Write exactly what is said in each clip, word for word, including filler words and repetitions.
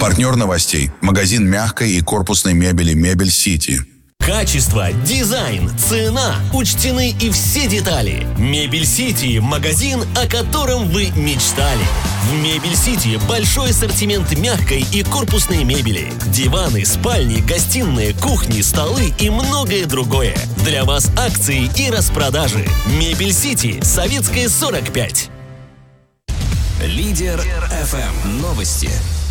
Партнер новостей – магазин мягкой и корпусной мебели «Мебель Сити». Качество, дизайн, цена – учтены и все детали. «Мебель Сити» – магазин, о котором вы мечтали. В «Мебель Сити» большой ассортимент мягкой и корпусной мебели. Диваны, спальни, гостиные, кухни, столы и многое другое. Для вас акции и распродажи. «Мебель Сити», Советская, сорок пять. Лидер эф эм. Новости.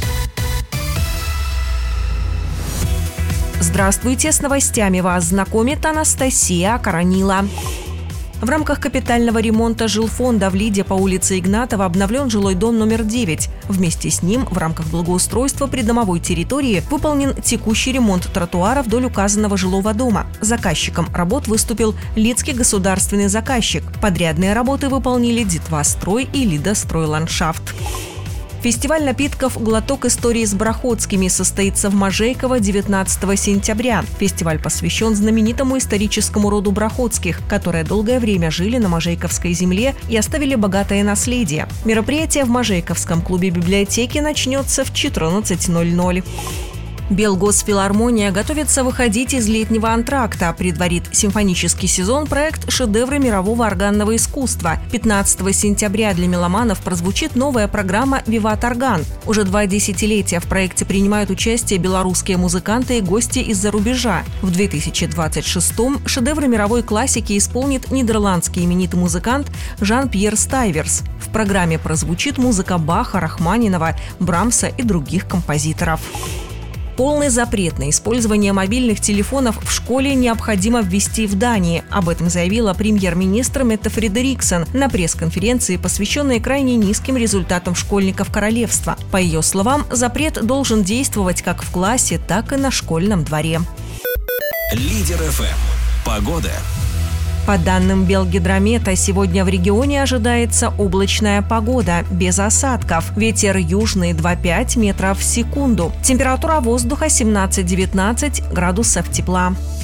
Здравствуйте, с новостями вас знакомит Анастасия Коронила. В рамках капитального ремонта жилфонда в Лиде по улице Игнатова обновлен жилой дом номер девять. Вместе с ним в рамках благоустройства придомовой территории выполнен текущий ремонт тротуара вдоль указанного жилого дома. Заказчиком работ выступил Лидский государственный заказчик. Подрядные работы выполнили Детвастрой и Лидостройландшафт. Фестиваль напитков «Глоток истории с Барахотскими» состоится в Можейково девятнадцатого сентября. Фестиваль посвящен знаменитому историческому роду Барахотских, которые долгое время жили на Можейковской земле и оставили богатое наследие. Мероприятие в Можейковском клубе библиотеки начнется в четырнадцать ноль ноль. Белгосфилармония готовится выходить из летнего антракта. Предварит симфонический сезон проект «Шедевры мирового органного искусства». пятнадцатого сентября для меломанов прозвучит новая программа «Виват Орган». Уже два десятилетия в проекте принимают участие белорусские музыканты и гости из-за рубежа. В две тысячи двадцать шестом шедевры мировой классики исполнит нидерландский именитый музыкант Жан-Пьер Стайверс. В программе прозвучит музыка Баха, Рахманинова, Брамса и других композиторов. Полный запрет на использование мобильных телефонов в школе необходимо ввести в Дании. Об этом заявила премьер-министр Метте Фредериксон на пресс-конференции, посвященной крайне низким результатам школьников королевства. По ее словам, запрет должен действовать как в классе, так и на школьном дворе. Лидер эф эм. Погода. По данным Белгидромета, сегодня в регионе ожидается облачная погода, без осадков. Ветер южный два целых пять метров в секунду. Температура воздуха семнадцать-девятнадцать градусов тепла.